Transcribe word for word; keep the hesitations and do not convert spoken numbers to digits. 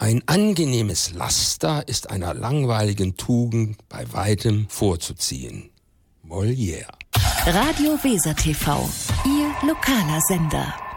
Ein angenehmes Laster ist einer langweiligen Tugend bei weitem vorzuziehen. Molière. Radio Weser T V, Ihr lokaler Sender.